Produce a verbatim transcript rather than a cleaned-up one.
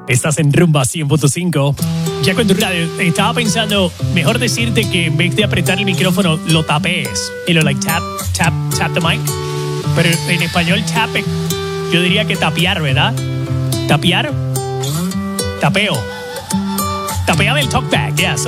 Estás en Rumba cien punto cinco. Ya con tu radio, estaba pensando, mejor decirte que en vez de apretar el micrófono, lo tapees. Y lo like tap, tap, tap the mic. Pero en español tap, yo diría que tapear, ¿verdad? Tapear. Tapeo. Tapeame el talkback, yes.